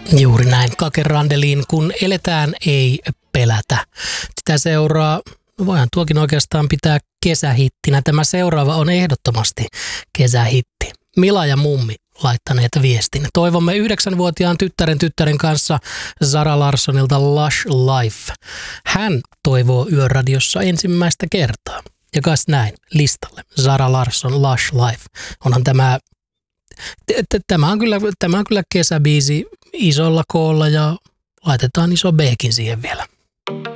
Juuri näin, Kake Randeliin, kun eletään ei pelätä. Sitä seuraa, voihan tuokin oikeastaan pitää kesähittinä. Tämä seuraava on ehdottomasti kesähitti. Mila ja Mummi laittaneet viestin. Toivomme 9-vuotiaan tyttären kanssa Zara Larssonilta Lush Life. Hän toivoo Yöradiossa ensimmäistä kertaa. Ja kas näin, listalle. Zara Larsson, Lush Life. Onhan tämä on kyllä kesäbiisi isolla koolla ja laitetaan iso B:kin siihen vielä.